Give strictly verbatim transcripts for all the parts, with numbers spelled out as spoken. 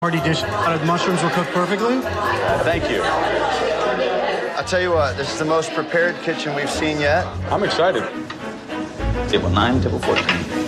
Hearty dish. Uh, mushrooms were cooked perfectly. Yeah, thank you. I'll tell you what, this is the most prepared kitchen we've seen yet. I'm excited. Table nine, table fourteen.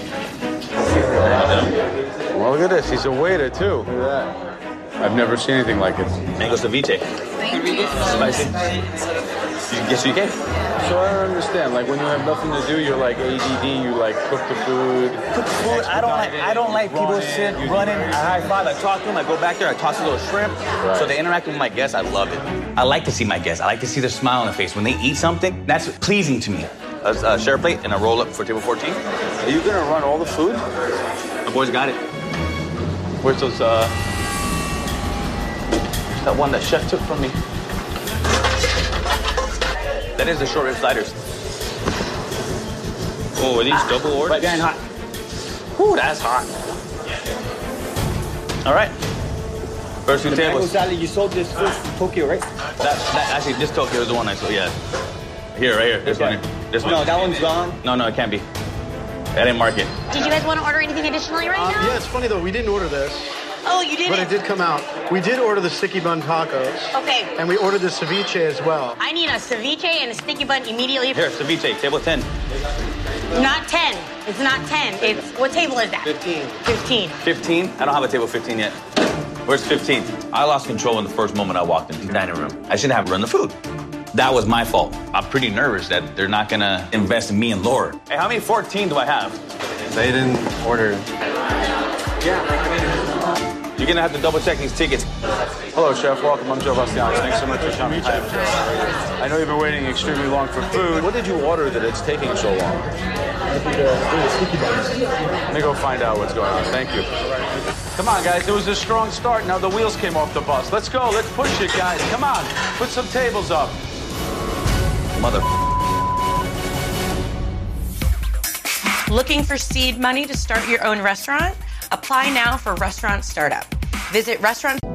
Well, look at this. He's a waiter, too. Look at that. I've never seen anything like it. Mango ceviche. Thank you. Spicy. Yes, you can. So I don't understand. Like, when you have nothing to do, you're like A D D, you like cook the food. Cook the food. I don't like. I don't like people sit, running. I high five. I talk to them. I go back there. I toss a little shrimp. Right. So they interact with my guests. I love it. I like to see my guests. I like to see their smile on their face when they eat something. That's pleasing to me. A, a share plate and a roll up for table fourteen. Are you gonna run all the food? The boys got it. Where's those? Uh, That one that chef took from me. That is the short rib sliders. Oh, are these ah, double orders? Right there and hot. Whew, that's hot. All right. First two the tables. Mango salad, you sold this first in Tokyo, right? That, that actually, this Tokyo is the one I sold. Yeah. Here, right here. This okay. one. This one. No, that one's gone. No, no, it can't be. I didn't mark it. Did you guys want to order anything additionally right Um, now? yeah, it's funny though. We didn't order this. Oh, you didn't? But it did come out. We did order the sticky bun tacos. Okay. And we ordered the ceviche as well. I need a ceviche and a sticky bun immediately. Here, ceviche, table ten. Not ten. It's not ten. It's, what table is that? fifteen. fifteen. fifteen? I don't have a table fifteen yet. Where's fifteen? I lost control in the first moment I walked into the dining room. I shouldn't have run the food. That was my fault. I'm pretty nervous that they're not gonna invest in me and Laura. Hey, how many fourteen do I have? they didn't order. Yeah. You're gonna have to double check these tickets. Hello, Chef. Welcome. I'm Joe Bastianich. Thanks so much for coming. Hi. I know you've been waiting extremely long for food. What did you order that it's taking so long? Let me go find out what's going on. Thank you. Come on, guys. It was a strong start. Now the wheels came off the bus. Let's go. Let's push it, guys. Come on. Put some tables up. Mother. Looking for seed money to start your own restaurant? Apply now for Restaurant Startup. Visit restaurant